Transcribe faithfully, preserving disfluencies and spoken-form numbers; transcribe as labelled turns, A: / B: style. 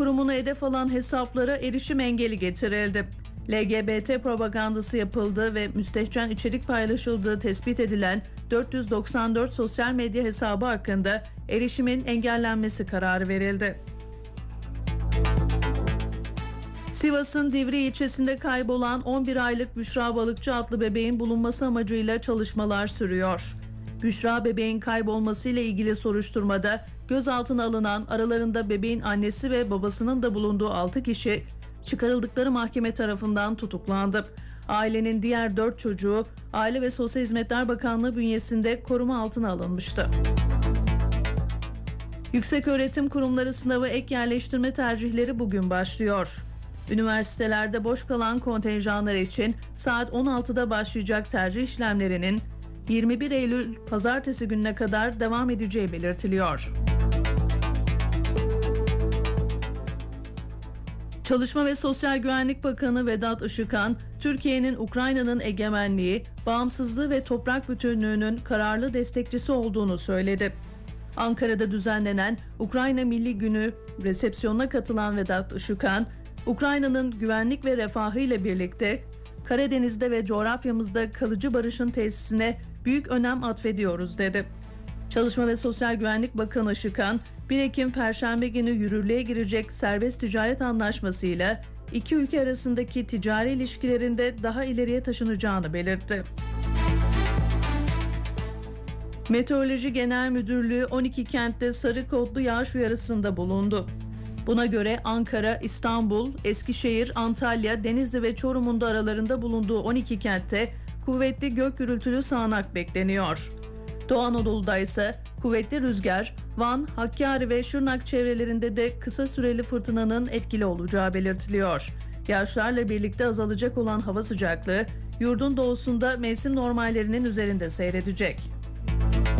A: kurumunu hedef alan hesaplara erişim engeli getirildi. L G B T propagandası yapıldığı ve müstehcen içerik paylaşıldığı tespit edilen dört yüz doksan dört sosyal medya hesabı hakkında erişimin engellenmesi kararı verildi. Sivas'ın Divriği ilçesinde kaybolan on bir aylık Büşra Balıkçı adlı bebeğin bulunması amacıyla çalışmalar sürüyor. Büşra bebeğin kaybolmasıyla ilgili soruşturmada gözaltına alınan, aralarında bebeğin annesi ve babasının da bulunduğu altı kişi çıkarıldıkları mahkeme tarafından tutuklandı. Ailenin diğer dört çocuğu Aile ve Sosyal Hizmetler Bakanlığı bünyesinde koruma altına alınmıştı. Yükseköğretim kurumları sınavı ek yerleştirme tercihleri bugün başlıyor. Üniversitelerde boş kalan kontenjanlar için saat on altıda başlayacak tercih işlemlerinin yirmi bir Eylül Pazartesi gününe kadar devam edeceği belirtiliyor. Çalışma ve Sosyal Güvenlik Bakanı Vedat Işıkhan, Türkiye'nin Ukrayna'nın egemenliği, bağımsızlığı ve toprak bütünlüğünün kararlı destekçisi olduğunu söyledi. Ankara'da düzenlenen Ukrayna Milli Günü resepsiyonuna katılan Vedat Işıkhan, Ukrayna'nın güvenlik ve refahı ile birlikte Karadeniz'de ve coğrafyamızda kalıcı barışın tesisine büyük önem atfediyoruz dedi. Çalışma ve Sosyal Güvenlik Bakanı Işıkhan, bir Ekim Perşembe günü yürürlüğe girecek serbest ticaret anlaşmasıyla iki ülke arasındaki ticari ilişkilerinde daha ileriye taşınacağını belirtti. Meteoroloji Genel Müdürlüğü on iki kentte sarı kodlu yağış uyarısında bulundu. Buna göre Ankara, İstanbul, Eskişehir, Antalya, Denizli ve Çorum'un da aralarında bulunduğu on iki kentte kuvvetli gök gürültülü sağanak bekleniyor. Doğu Anadolu'da ise kuvvetli rüzgar, Van, Hakkari ve Şırnak çevrelerinde de kısa süreli fırtınanın etkili olacağı belirtiliyor. Yağışlarla birlikte azalacak olan hava sıcaklığı, yurdun doğusunda mevsim normallerinin üzerinde seyredecek.